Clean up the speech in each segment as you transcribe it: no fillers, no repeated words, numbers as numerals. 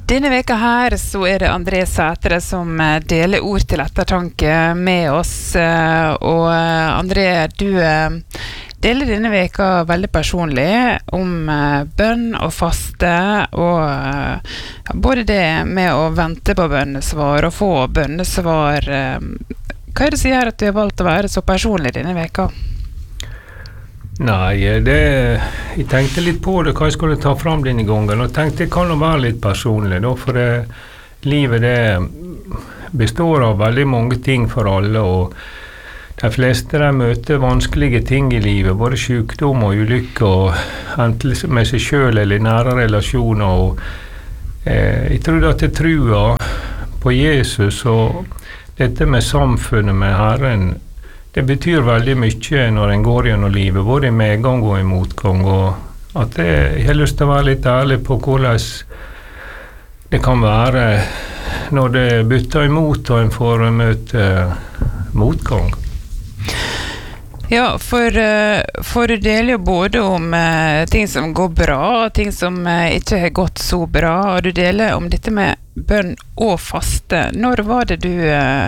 Denne veka her så det André Sætre som deler ord til ettertanke med oss. Og André, du deler denne veka veldig personlig om bønn og faste, og både det med å vente på bønnesvar og få bønnesvar. Hva det som gjør at du har valgt å være så personlig denne veka? Nei, jeg tenkte litt på det, hva jeg skulle ta fram denne gangen, og tenkte det kan jo være litt personlig, da, for livet det består av veldig mange ting for alle, og de fleste de møter vanskelige ting i livet, både sykdom og ulykke, og enten med seg selv eller nære relasjoner, og jeg trodde at jeg tror på Jesus, og dette med samfunnet med Herren, det betyr veldig mye når en går gjennom livet, både i medgang og i motgang, og at jeg har lyst til å være litt ærlig på hvordan det kan være når det bytter imot og en får møte motgang. Ja, for du deler jo både om ting som går bra, og ting som ikke har gått så bra, og du deler om dette med bønn og faste. Når var det du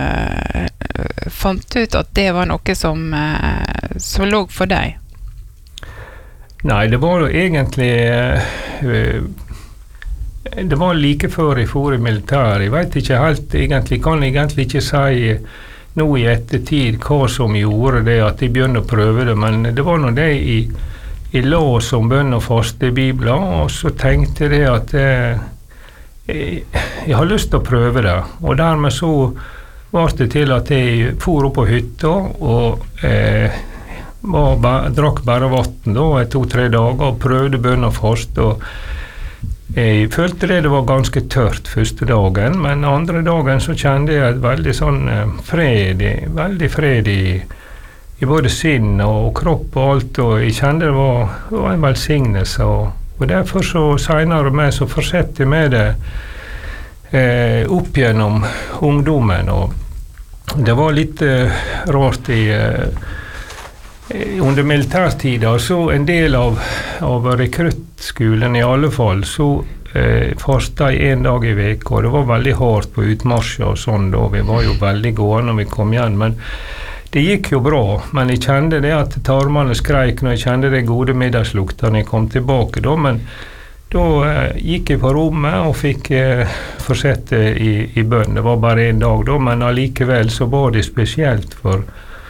fant ut at det var noe som lå for deg? Nei, det var jo egentlig det var like før jeg for i militæret. Jeg vet ikke helt, kan egentlig ikke si nå i ettertid hva som gjorde det at jeg begynte å prøve det, men det var nå det jeg la som bønn og faste i Bibelen, og så tenkte jeg at jeg har lyst til å prøve det, og dermed så var det til at jeg for opp på hytta og drakk bare vatten da, 2-3 dager og prøvde bønn og faste, og jeg følte det var ganske tørt første dagen, men andre dagen så kjente jeg et veldig sånn veldig fred i både sinn og kropp og alt, og jeg kjente det var en velsignelse, og derfor så senere med så fortsatte jeg med det opp gjennom ungdommen, og det var litt rart under militærtida, så en del av rekruttskolen i alle fall, så fastet jeg en dag i veka, og det var veldig hardt på utmarsjer og sånn da, vi var jo veldig gode når vi kom igjen, men det gikk jo bra, men jeg kjente det at tarmene skreik når jeg kjente det gode middagslukta når jeg kom tilbake da, men da gikk jeg på rommet og fikk fortsette i bønn. Det var bare en dag da, men allikevel så var det spesielt for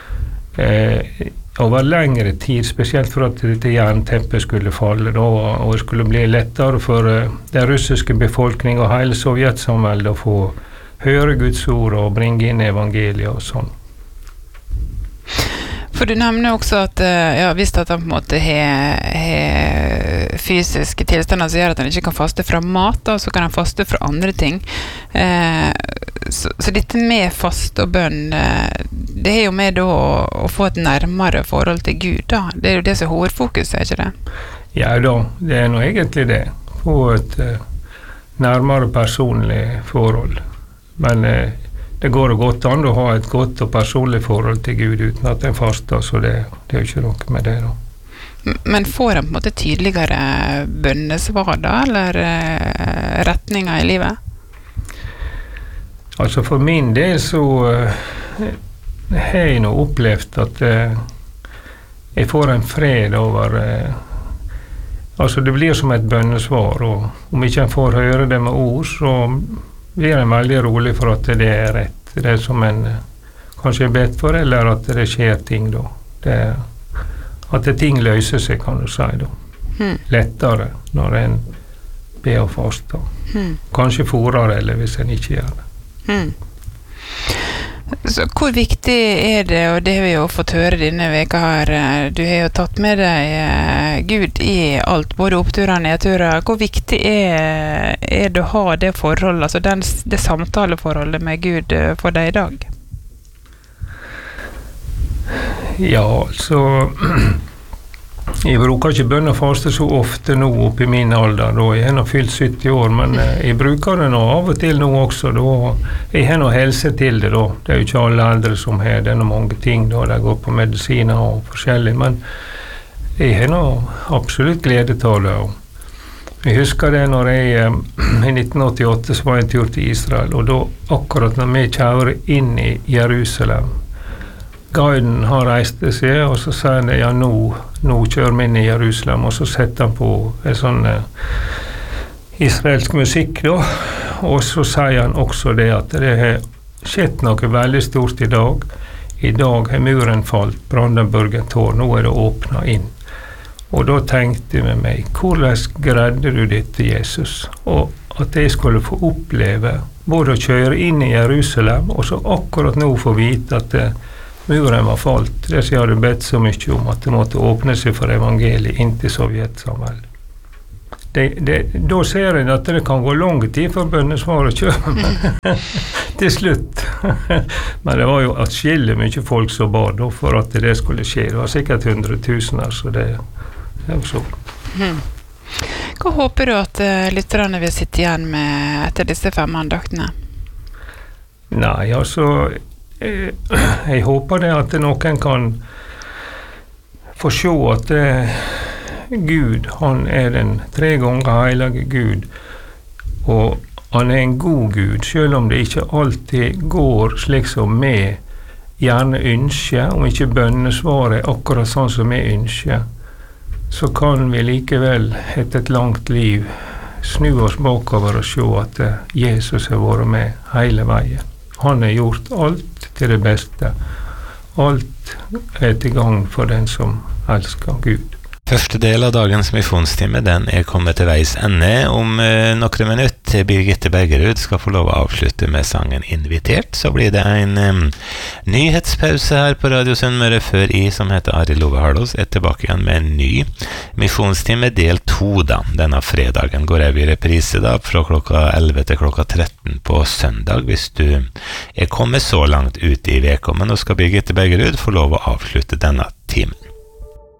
over lengre tid, spesielt for at dette jernteppet skulle falle da, og det skulle bli lettere for den russiske befolkningen og hele Sovjetsamveldet å få høre Guds ord og bringe inn evangeliet og sånn. For du nevner også at hvis at han på en måte har fysiske tilstander som gjør at han ikke kan faste fra mat, da, så kan han faste fra andre ting. Så dette med fast og bønn, det er jo med da å få et nærmere forhold til Gud, da. Det er jo det som er hovedfokuset, er ikke det? Ja da, det er nå egentlig det. Få et nærmere personlig forhold. Men det går godt an å ha et godt og personlig forhold til Gud uten at en faster, så det er jo ikke noe med det da. Men får han på en måte tydeligere bønnesvar da, eller retninger i livet? Altså for min del så har jeg nå opplevd at jeg får en fred over altså det blir som et bønnesvar, og om ikke en får høre det med ord, så blir en veldig rolig for at det er rett, det som en kanskje er bedt for, eller at det skjer ting da, at ting løser seg, kan du si da, lettere når en ber og faster, kanskje forere, eller hvis en ikke gjør det. Så hvor viktig er det, og det har vi jo fått høre denne veka her, du har jo tatt med deg Gud i alt, både oppturer og nedturer. Hvor viktig er det å ha det forholdet, altså det samtaleforholdet med Gud for deg i dag? Ja, altså jeg bruker ikke bønn og faste så ofte nå opp i min alder, da jeg har nå fylt 70 år, men jeg bruker det nå av og til nå også, da jeg har nå helse til det da, det er jo ikke alle eldre som har det, noe mange ting da, de går på medisiner og forskjellig, men jeg har nå absolutt glede til det, Jeg husker det når jeg i 1988 så var jeg en tur til Israel, og da akkurat når vi kjører inn i Jerusalem, guiden har reist seg, og så sier han ja, nå kjører vi inn i Jerusalem, og så setter han på en sånn israelsk musikk da, og så sier han også det at det har skjedd noe veldig stort i dag. I dag har muren falt, Brandenburgen tår, nå det åpnet inn. Og da tenkte jeg med meg, hvordan greide du dette, Jesus? Og at jeg skulle få oppleve både å kjøre inn i Jerusalem, og så akkurat nå få vite at muren var falt. Det som jeg hadde bedt så mye om, at det måtte åpne seg for evangeliet inn til Sovjetsamveldet. Da ser jeg at det kan gå lang tid før bønnesvaret kommer til slutt. Men det var jo atskillig mye folk som ba da for at det skulle skje. Det var sikkert 100 000, så det var så. Hva håper du at lytterne vil sitte igjen med etter disse 5 andaktene? Nei, altså jeg håper det at noen kan få se at Gud, han den 3 ganger heilige Gud, og han en god Gud, selv om det ikke alltid går slik som vi gjerne ønsker, om ikke bønnesvaret akkurat sånn som vi ønsker, så kan vi likevel etter et langt liv snu oss bakover og se at Jesus har vært med hele veien. Han har gjort alt til det beste. Alt til gang for den som elsker Gud. Første del av dagens misjonstime, den kommet til veis ende. Om noen minutter Birgitte Bergerud skal få lov å avslutte med sangen Invitert, så blir det en nyhetspause her på Radio Sunnmøre før som heter Arild Ove Harlås, tilbake igjen med en ny misjonstime del 2 da. Denne fredagen går jeg i reprise da, fra klokka 11 til klokka 13 på søndag, hvis du kommet så langt ut i veka. Men nå skal Birgitte Bergerud få lov å avslutte denne timen.